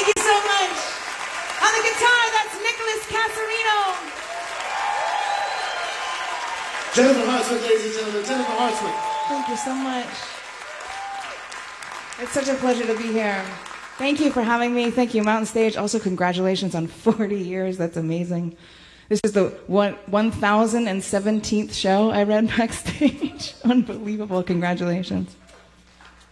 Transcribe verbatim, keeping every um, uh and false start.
Thank you so much. On the guitar, that's Nicholas Casarino. Jennifer Hartswick, ladies and gentlemen. Jennifer Hartswick. Thank you so much. It's such a pleasure to be here. Thank you for having me. Thank you, Mountain Stage. Also, congratulations on forty years. That's amazing. This is the one thousand seventeenth show I read backstage. Unbelievable. Congratulations.